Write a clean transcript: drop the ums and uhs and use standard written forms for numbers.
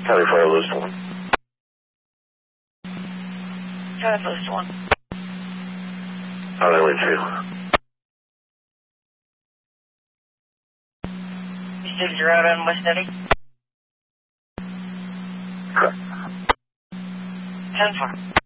County Fire List 1. County List 1. Highway 2. You said you're out on West Eddy? Correct. 10-4.